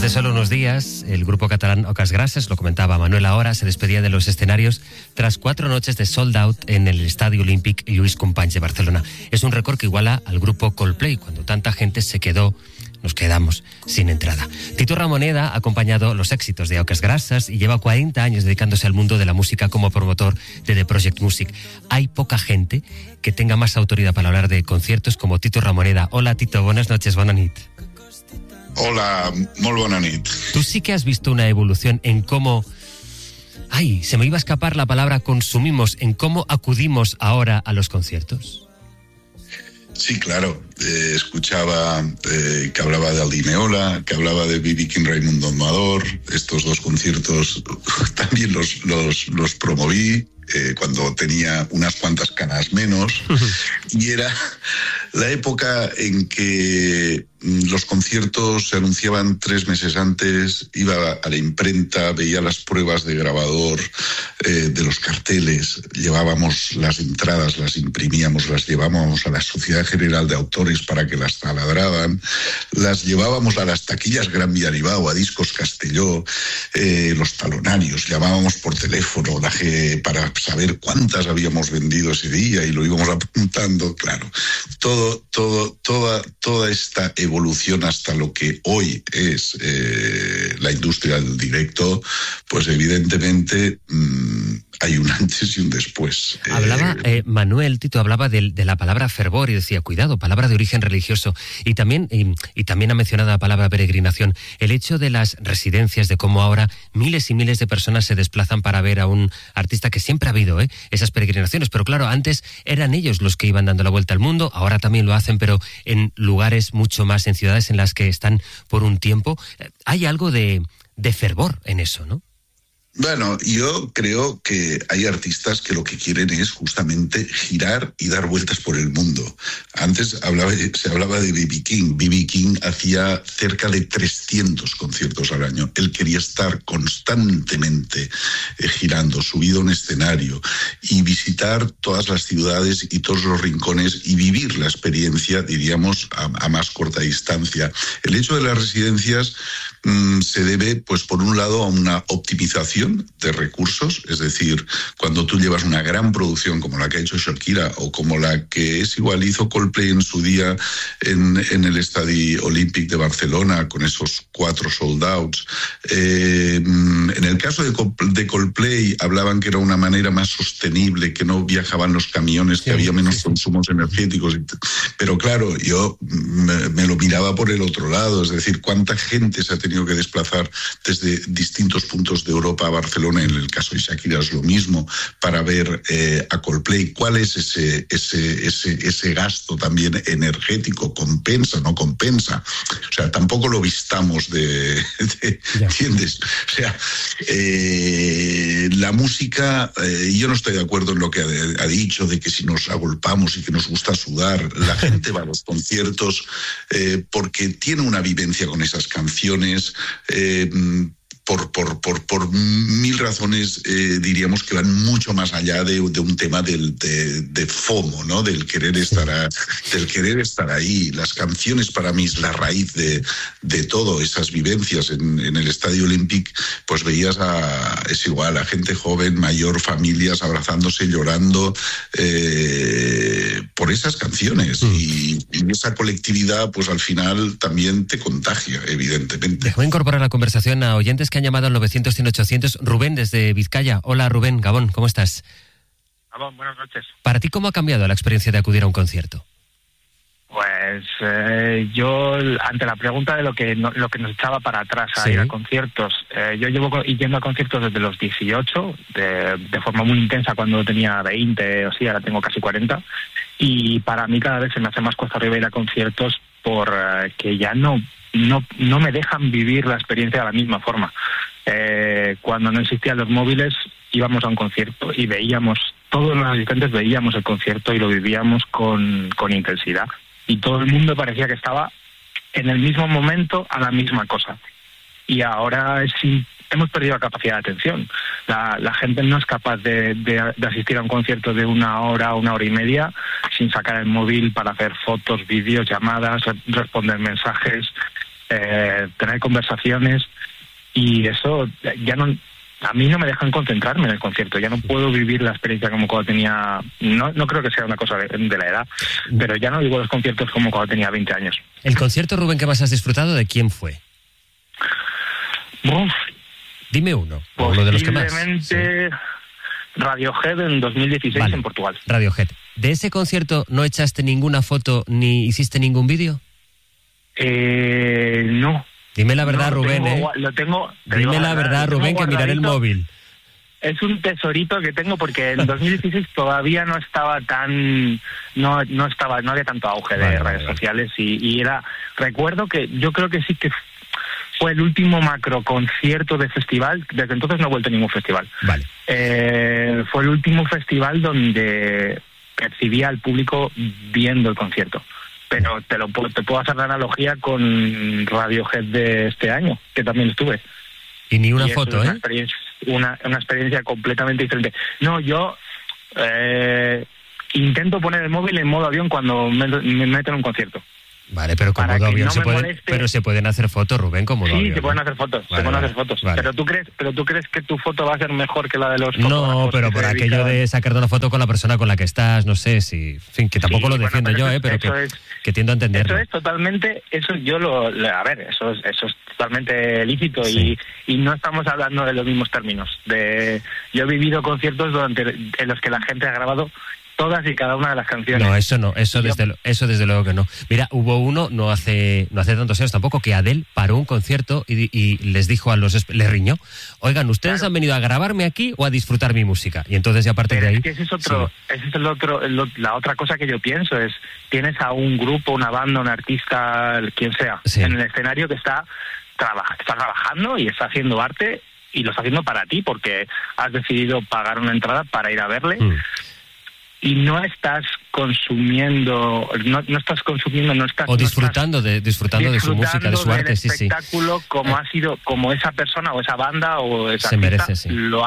Hace solo unos días, el grupo catalán Oques Grasses, lo comentaba Manuel ahora, se despedía de los escenarios tras 4 noches de sold out en el Estadio Olímpic Lluís Companys de Barcelona. Es un récord que iguala al grupo Coldplay, cuando tanta gente nos quedamos sin entrada. Tito Ramoneda ha acompañado los éxitos de Oques Grasses y lleva 40 años dedicándose al mundo de la música como promotor de The Project Music. Hay poca gente que tenga más autoridad para hablar de conciertos como Tito Ramoneda. Hola Tito, buenas noches, bona nit. Hola, molt bona nit. Tú sí que has visto una evolución en cómo... Ay, se me iba a escapar la palabra consumimos, en cómo acudimos ahora a los conciertos. Sí, claro. Escuchaba que hablaba de Aldi Meola, que hablaba de B.B. King, Raimundo Amador. Estos 2 conciertos también los promoví cuando tenía unas cuantas canas menos. Y era la época en que los conciertos se anunciaban 3 meses antes, iba a la imprenta, veía las pruebas de grabador de los carteles, llevábamos las entradas, las imprimíamos, las llevábamos a la Sociedad General de Autores para que las taladraban, las llevábamos a las taquillas Gran Vía Aribau, a Discos Castelló, los talonarios, llamábamos por teléfono para saber cuántas habíamos vendido ese día y lo íbamos apuntando, claro. Toda esta evolución hasta lo que hoy es la industria del directo, pues evidentemente hay un antes y un después. Hablaba, Manuel, Tito, hablaba de la palabra fervor y decía, cuidado, palabra de origen religioso. Y también ha mencionado la palabra peregrinación. El hecho de las residencias, de cómo ahora miles y miles de personas se desplazan para ver a un artista, que siempre ha habido esas peregrinaciones. Pero claro, antes eran ellos los que iban dando la vuelta al mundo, ahora también lo hacen, pero en lugares mucho más, en ciudades en las que están por un tiempo. Hay algo de fervor en eso, ¿no? Bueno, yo creo que hay artistas que lo que quieren es justamente girar y dar vueltas por el mundo. Antes se hablaba de B.B. King. B.B. King hacía cerca de 300 conciertos al año. Él quería estar constantemente girando, subido a un escenario y visitar todas las ciudades y todos los rincones y vivir la experiencia, diríamos, a más corta distancia. El hecho de las residencias se debe, pues por un lado, a una optimización de recursos, es decir, cuando tú llevas una gran producción como la que ha hecho Shakira o como la que hizo Coldplay en su día en el Estadio Olímpic de Barcelona con esos 4 sold outs. En el caso de Coldplay hablaban que era una manera más sostenible, que no viajaban los camiones, que había menos consumos energéticos. Pero claro, yo me lo miraba por el otro lado, es decir, cuánta gente se ha tenido que desplazar desde distintos puntos de Europa a Barcelona, en el caso de Shakira es lo mismo, para ver a Coldplay. ¿Cuál es ese gasto también energético? ¿Compensa, no compensa? O sea, tampoco lo vistamos ¿entiendes? O sea, la música, yo no estoy de acuerdo en lo que ha dicho, de que si nos agolpamos y que nos gusta sudar, la gente va a los conciertos porque tiene una vivencia con esas canciones, por 1000 razones, diríamos que van mucho más allá de un tema de FOMO, ¿no? Del querer estar ahí. Las canciones para mí es la raíz de todo, esas vivencias. En el Estadio Olímpic, pues veías es igual, a gente joven, mayor, familias abrazándose, llorando por esas canciones. Y esa colectividad, pues al final también te contagia, evidentemente. Dejo incorporar la conversación a oyentes que han llamado al 900-100-800. Rubén, desde Vizcaya. Hola, Rubén, Gabón, ¿cómo estás? Gabón, buenas noches. ¿Para ti cómo ha cambiado la experiencia de acudir a un concierto? Pues yo, ante la pregunta de lo que nos echaba para atrás a ir a conciertos, yo llevo yendo a conciertos desde los 18, de forma muy intensa cuando tenía 20 o sí, ahora tengo casi 40, y para mí cada vez se me hace más cuesta arriba ir a conciertos que ya no me dejan vivir la experiencia de la misma forma. Cuando no existían los móviles, íbamos a un concierto y todos los asistentes veíamos el concierto y lo vivíamos con intensidad. Y todo el mundo parecía que estaba en el mismo momento a la misma cosa. Y ahora hemos perdido la capacidad de atención. La gente no es capaz de asistir a un concierto de 1 hora, 1 hora y media, sin sacar el móvil para hacer fotos, vídeos, llamadas, responder mensajes. tener conversaciones, y eso ya no... A mí no me dejan concentrarme en el concierto, ya no puedo vivir la experiencia como cuando tenía... No creo que sea una cosa de la edad, pero ya no vivo los conciertos como cuando tenía 20 años. ¿El concierto, Rubén, que más has disfrutado, de quién fue? Uf, dime uno de los que más. Posiblemente Radiohead en 2016 en Portugal. Radiohead. ¿De ese concierto no echaste ninguna foto ni hiciste ningún vídeo? No. Dime la verdad, Rubén, Lo tengo. Dime la verdad, Rubén, que miraré el móvil. Es un tesorito que tengo porque en 2016 todavía no estaba tan... No había tanto auge de redes sociales y era... Recuerdo que yo creo que sí que fue el último macro concierto de festival. Desde entonces no he vuelto a ningún festival. Vale. Fue el último festival donde percibía al público viendo el concierto. Pero te puedo hacer la analogía con Radiohead de este año, que también estuve. Y ni una foto, es una experiencia completamente diferente. No, yo intento poner el móvil en modo avión cuando me meto en un concierto. Vale, pero con modo avión se pueden hacer fotos, Rubén, con modo avión. Sí, se pueden hacer fotos, Vale. Pero tú crees que tu foto va a ser mejor que la de los No, pero por aquello de sacarte una foto con la persona con la que estás, no sé si... En fin, que tampoco lo defiendo yo, pero que tiendo a entenderlo. Eso es totalmente... Eso es totalmente lícito, sí. y no estamos hablando de los mismos términos. Yo he vivido conciertos en los que la gente ha grabado todas y cada una de las canciones. No, eso no, eso desde luego que no. Mira, hubo uno, no hace tantos años tampoco, que Adele paró un concierto y les dijo les riñó: oigan, ¿ustedes han venido a grabarme aquí o a disfrutar mi música? Y entonces ya a partir de ahí... Es que la otra cosa que yo pienso es, tienes a un grupo, una banda, un artista, quien sea, en el escenario que está trabajando y está haciendo arte, y lo está haciendo para ti porque has decidido pagar una entrada para ir a verle. Y no estás consumiendo, o disfrutando de su música, de su arte, sí. Espectáculo como esa persona o esa banda o esa se artista merece, sí. lo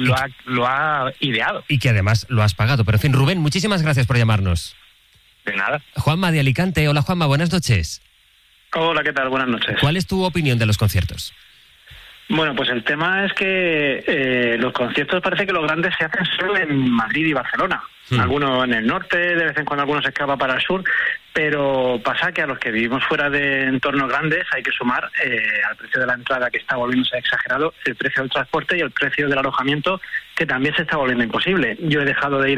ha ideado. Y que además lo has pagado. Pero en fin, Rubén, muchísimas gracias por llamarnos. De nada. Juanma de Alicante. Hola, Juanma, buenas noches. Hola, ¿qué tal? Buenas noches. ¿Cuál es tu opinión de los conciertos? Bueno, pues el tema es que los conciertos parece que los grandes se hacen solo en Madrid y Barcelona. Algunos en el norte, de vez en cuando algunos se escapa para el sur, pero pasa que a los que vivimos fuera de entornos grandes hay que sumar al precio de la entrada, que está volviéndose exagerado, el precio del transporte y el precio del alojamiento, que también se está volviendo imposible. Yo he dejado de ir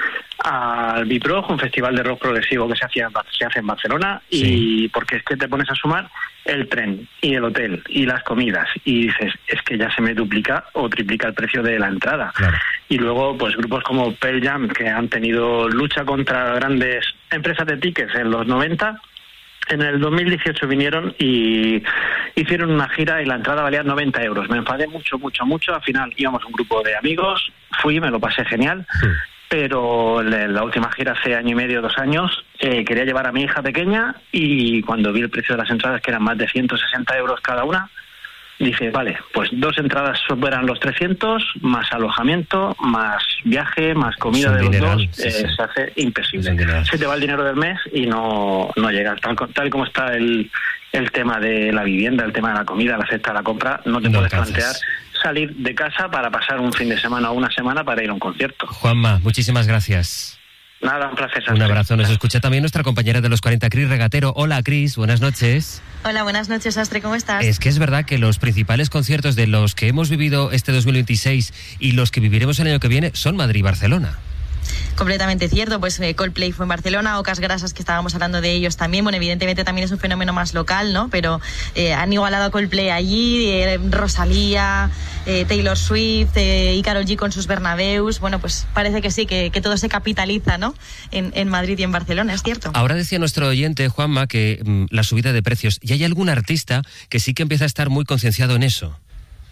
al Biprog, un festival de rock progresivo que se hace en Barcelona, y porque es que te pones a sumar el tren y el hotel y las comidas y dices, es que ya se me duplica o triplica el precio de la entrada. Claro. Y luego pues grupos como Pearl Jam, que han tenido lucha contra grandes empresas de tickets en los 90, en el 2018 vinieron y hicieron una gira y la entrada valía 90 euros. Me enfadé mucho. Al final íbamos un grupo de amigos, me lo pasé genial. Pero la última gira hace año y medio, 2 años, quería llevar a mi hija pequeña y cuando vi el precio de las entradas, que eran más de 160 euros cada una, dije, vale, pues 2 entradas superan los 300, más alojamiento, más viaje, más comida de los dos, se hace imposible. Se te va el dinero del mes y no llegas. Tal como está el tema de la vivienda, el tema de la comida, la cesta, la compra, no te puedes plantear salir de casa para pasar un fin de semana o una semana para ir a un concierto. Juanma, muchísimas gracias. Nada, un placer. Un abrazo. Nos escucha también nuestra compañera de los 40, Cris Regatero. Hola, Cris, buenas noches. Hola, buenas noches, Astre, ¿cómo estás? Es que es verdad que los principales conciertos de los que hemos vivido este 2026 y los que viviremos el año que viene son Madrid y Barcelona. Completamente cierto, pues Coldplay fue en Barcelona, Ocas Grasas, que estábamos hablando de ellos también, bueno, evidentemente también es un fenómeno más local, ¿no? Pero han igualado a Coldplay allí, Rosalía, Taylor Swift y Karol G con sus Bernabéus, bueno, pues parece que sí, que todo se capitaliza, ¿no? En Madrid y en Barcelona, es cierto. Ahora decía nuestro oyente, Juanma, que la subida de precios, ¿y hay algún artista que sí que empieza a estar muy concienciado en eso?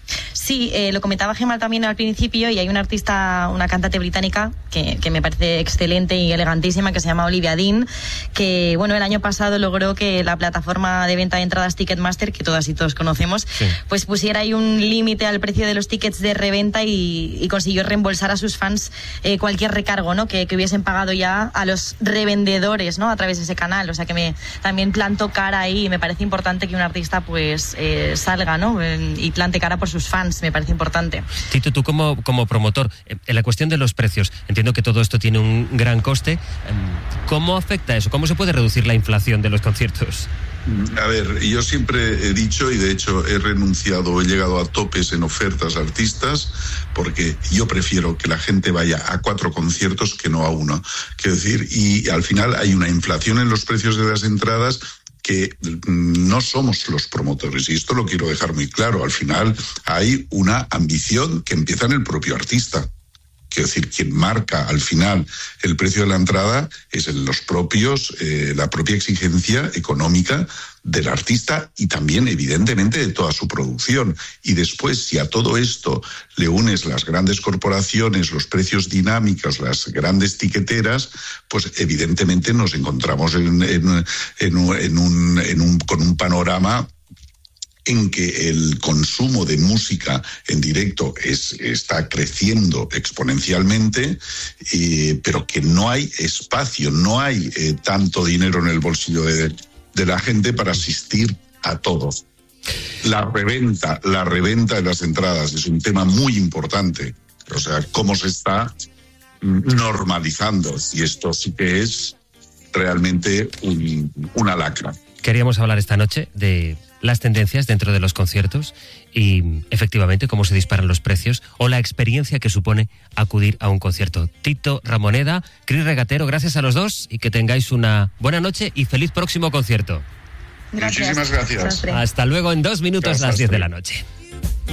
Sí, lo comentaba Gemma también al principio, y hay una artista, una cantante británica que me parece excelente y elegantísima, que se llama Olivia Dean, que bueno, el año pasado logró que la plataforma de venta de entradas Ticketmaster, que todas y todos conocemos, sí, pues pusiera ahí un límite al precio de los tickets de reventa y consiguió reembolsar a sus fans cualquier recargo, ¿no?, que hubiesen pagado ya a los revendedores, ¿no?, a través de ese canal. O sea que también plantó cara ahí, y me parece importante que un artista pues salga, ¿no?, y plante cara por sus fans. Me parece importante. Tito, tú como promotor, en la cuestión de los precios, entiendo que todo esto tiene un gran coste. ¿Cómo afecta eso? ¿Cómo se puede reducir la inflación de los conciertos? A ver, yo siempre he dicho, y de hecho he llegado a topes en ofertas a artistas, porque yo prefiero que la gente vaya a 4 conciertos que no a 1. Quiero decir, y al final hay una inflación en los precios de las entradas que no somos los promotores, y esto lo quiero dejar muy claro. Al final hay una ambición que empieza en el propio artista. Quiero decir, quien marca al final el precio de la entrada es la propia exigencia económica del artista, y también evidentemente de toda su producción. Y después, si a todo esto le unes las grandes corporaciones, los precios dinámicos, las grandes tiqueteras, pues evidentemente nos encontramos con un panorama en que el consumo de música en directo está creciendo exponencialmente, pero que no hay espacio, no hay tanto dinero en el bolsillo de la gente para asistir a todos. La reventa de las entradas es un tema muy importante. O sea, cómo se está normalizando, y esto sí que es realmente una lacra. Queríamos hablar esta noche de las tendencias dentro de los conciertos y efectivamente cómo se disparan los precios o la experiencia que supone acudir a un concierto. Tito Ramoneda, Cris Regatero, gracias a los dos y que tengáis una buena noche y feliz próximo concierto. Gracias. Muchísimas gracias. Hasta luego, en 2 minutos, las 10 de la noche.